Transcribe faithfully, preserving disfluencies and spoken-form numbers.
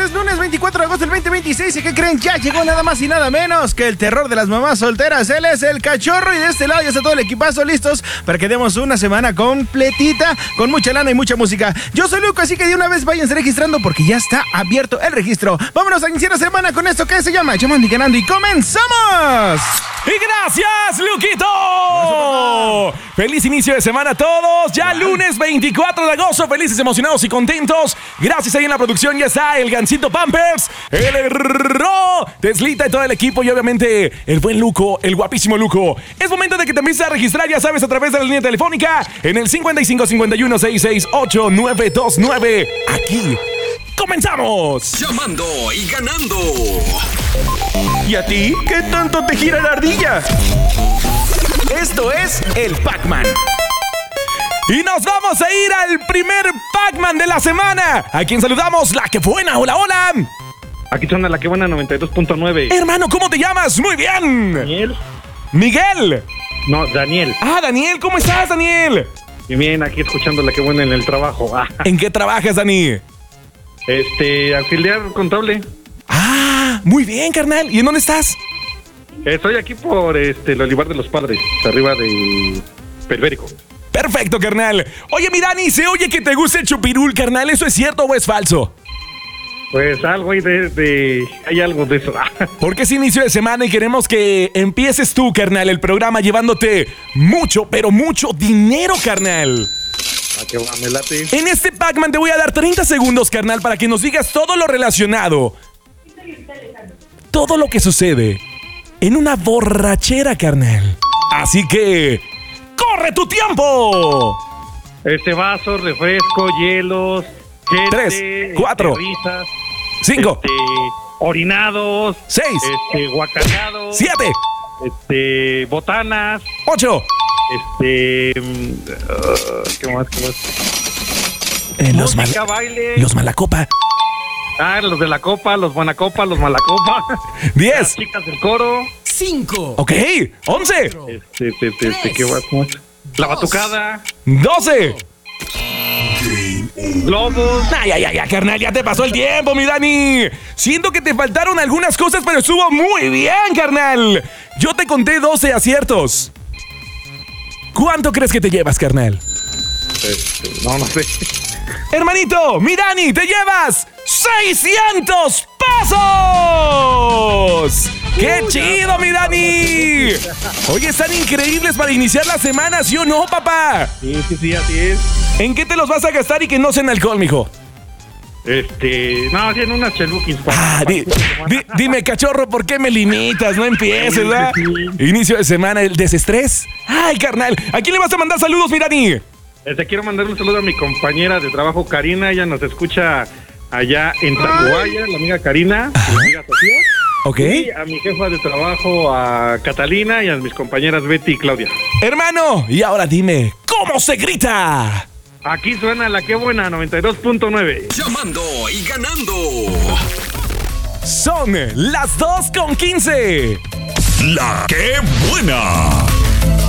es lunes veinticuatro de agosto del veinte veintiséis. ¿Y qué creen? Ya llegó nada más y nada menos que el terror de las mamás solteras. Él es el Cachorro y de este lado ya está todo el equipazo listos para que demos una semana completita con mucha lana y mucha música. Yo soy Luco, así que de una vez váyanse registrando porque ya está abierto el registro. Vámonos a iniciar la semana con esto que se llama Llamando y Ganando y comenzamos. Y gracias, Luquito. Feliz inicio de semana a todos. Ya lunes veinticuatro de agosto. Felices, emocionados y contentos. Gracias, ahí en la producción ya está el Gancito Pampers, el Ro, Teslita y todo el equipo. Y obviamente el buen Luco, el guapísimo Luco. Es momento de que te empieces a registrar, ya sabes, a través de la línea telefónica en el cincuenta y cinco cincuenta y uno sesenta y seis ocho nueve dos nueve. Aquí comenzamos. Llamando y ganando. ¿Y a ti? ¿Qué tanto te gira la ardilla? Esto es el Pac-Man. Y nos vamos a ir al primer Pac-Man de la semana. A quien saludamos, la que buena. Hola, hola. Aquí suena la que buena noventa y dos punto nueve. Hermano, ¿cómo te llamas? Muy bien. ¿Daniel? Miguel. No, Daniel. Ah, Daniel, ¿cómo estás, Daniel? Y bien, aquí escuchando la que buena en el trabajo. ¿En qué trabajas, Dani? Este, auxiliar contable. Ah, muy bien, carnal. ¿Y en dónde estás? Estoy aquí por este, el Olivar de los Padres, arriba de Periférico. Perfecto, carnal. Oye, mi Dani, se oye que te gusta el chupirul, carnal. ¿Eso es cierto o es falso? Pues algo hay de, de hay algo de eso. Porque es inicio de semana y queremos que empieces tú, carnal, el programa llevándote mucho, pero mucho dinero, carnal. Ah, que va, me late. En este Pac-Man te voy a dar treinta segundos, carnal, para que nos digas todo lo relacionado. Todo lo que sucede en una borrachera, carnal. Así que ¡corre tu tiempo! Este vaso, refresco, hielos, gente, Tres, cuatro, este, risas, cinco, este, orinados, seis, este, guacareados, siete, este, botanas, ocho. Este, uh, ¿qué más? ¿Qué más? Eh, los, mal, Música, baile. los malacopa. Ah, los de la copa, los buenacopa, los malacopa. Diez. Las chicas del coro. Cinco. Ok. Once. Este, este, este, este, ¿qué más? ¿Cómo es? La batucada. Doce. Globos. Ay, ay, ay, ay, carnal, ya te pasó el tiempo, mi Dani. Siento que te faltaron algunas cosas, pero estuvo muy bien, carnal. Yo te conté doce aciertos. ¿Cuánto crees que te llevas, carnal? Este, no, no sé. Hermanito, mi Dani, te llevas seiscientos pesos. ¡Qué chido, mi Dani! Oye, están increíbles para iniciar la semana, ¿sí o no, papá? Sí, sí, sí, así es. ¿En qué te los vas a gastar y que no sean alcohol, mijo? Este, no, hacían unas cheluquis. Ah, di, di, dime, cachorro, ¿por qué me limitas? No empieces, ¿verdad? Inicio de semana, el desestrés. Ay, carnal, ¿a quién le vas a mandar saludos, mi Dani? Este, quiero mandar un saludo a mi compañera de trabajo, Karina. Ella nos escucha allá en Tacubaya, la amiga Karina, y la amiga Sofía. Ok. Y a mi jefa de trabajo, a Catalina, y a mis compañeras Betty y Claudia. Hermano, y ahora dime, ¿cómo se grita? Aquí suena la que buena, noventa y dos punto nueve. Llamando y ganando. Son las dos con quince. La que buena.